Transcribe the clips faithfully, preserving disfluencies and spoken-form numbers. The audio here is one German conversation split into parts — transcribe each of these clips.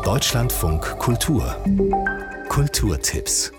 Deutschlandfunk Kultur. Kulturtipps.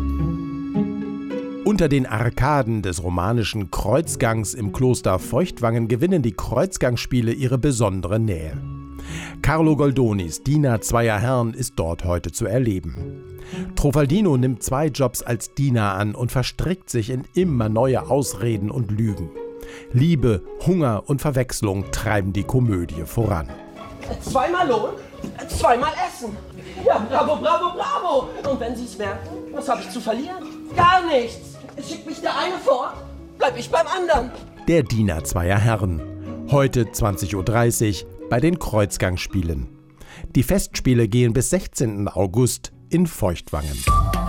Unter den Arkaden des romanischen Kreuzgangs im Kloster Feuchtwangen gewinnen die Kreuzgangspiele ihre besondere Nähe. Carlo Goldonis Diener zweier Herren ist dort heute zu erleben. Trofaldino nimmt zwei Jobs als Diener an und verstrickt sich in immer neue Ausreden und Lügen. Liebe, Hunger und Verwechslung treiben die Komödie voran. Zweimal Lohn, zweimal Essen. Ja, bravo, bravo, bravo. Und wenn Sie es merken, was habe ich zu verlieren? Gar nichts. Schickt mich der eine fort, bleib ich beim anderen. Der Diener zweier Herren. Heute zwanzig Uhr dreißig bei den Kreuzgangspielen. Die Festspiele gehen bis sechzehnten August in Feuchtwangen.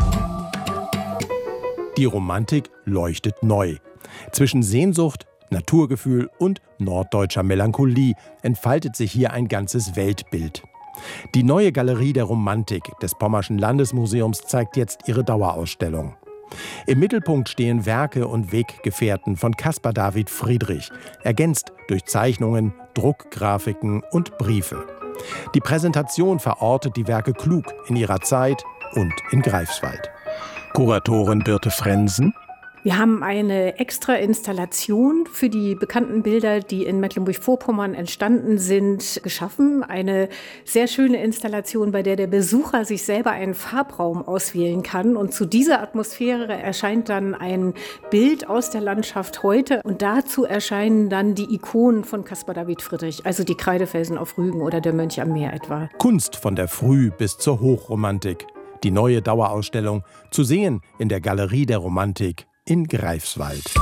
Die Romantik leuchtet neu. Zwischen Sehnsucht, Naturgefühl und norddeutscher Melancholie entfaltet sich hier ein ganzes Weltbild. Die neue Galerie der Romantik des Pommerschen Landesmuseums zeigt jetzt ihre Dauerausstellung. Im Mittelpunkt stehen Werke und Weggefährten von Caspar David Friedrich, ergänzt durch Zeichnungen, Druckgrafiken und Briefe. Die Präsentation verortet die Werke klug in ihrer Zeit und in Greifswald. Kuratorin Birte Frensen. Wir haben eine extra Installation für die bekannten Bilder, die in Mecklenburg-Vorpommern entstanden sind, geschaffen. Eine sehr schöne Installation, bei der der Besucher sich selber einen Farbraum auswählen kann. Und zu dieser Atmosphäre erscheint dann ein Bild aus der Landschaft heute. Und dazu erscheinen dann die Ikonen von Caspar David Friedrich, also die Kreidefelsen auf Rügen oder der Mönch am Meer etwa. Kunst von der Früh- bis zur Hochromantik. Die neue Dauerausstellung zu sehen in der Galerie der Romantik in Greifswald.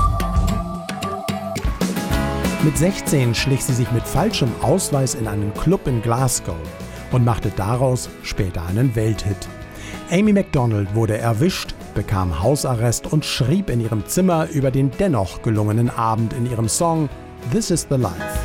Mit sechzehn schlich sie sich mit falschem Ausweis in einen Club in Glasgow und machte daraus später einen Welthit. Amy Macdonald wurde erwischt, bekam Hausarrest und schrieb in ihrem Zimmer über den dennoch gelungenen Abend in ihrem Song This is the Life.